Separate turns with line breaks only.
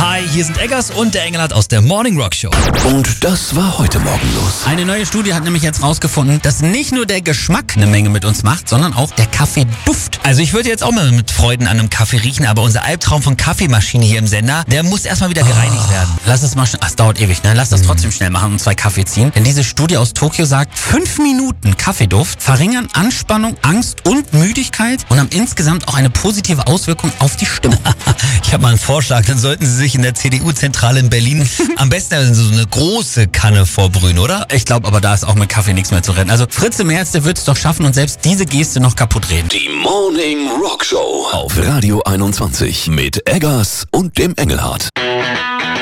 Hi, hier sind Eggers und der Engelhardt aus der Morning Rock Show.
Und das war heute Morgen los.
Eine neue Studie hat nämlich jetzt rausgefunden, dass nicht nur der Geschmack eine Menge mit uns macht, sondern auch der Kaffeeduft.
Also ich würde jetzt auch mal mit Freuden an einem Kaffee riechen, aber unser Albtraum von Kaffeemaschine hier im Sender, der muss erstmal wieder gereinigt werden.
Lass es mal schnell, es dauert ewig, ne? Lass das trotzdem schnell machen und 2 Kaffee ziehen. Denn diese Studie aus Tokio sagt, 5 Minuten Kaffeeduft verringern Anspannung, Angst und Müdigkeit und haben insgesamt auch eine positive Auswirkung auf die Stimmung.
Ich habe mal einen Vorschlag, dann sollten Sie sich in der CDU-Zentrale in Berlin am besten so eine große Kanne vorbrühen, oder?
Ich glaube aber, da ist auch mit Kaffee nichts mehr zu retten. Also Fritze Merz, der wird es doch schaffen und selbst diese Geste noch kaputt reden.
Die Morning Rock Show auf Radio 21 mit Eggers und dem Engelhardt.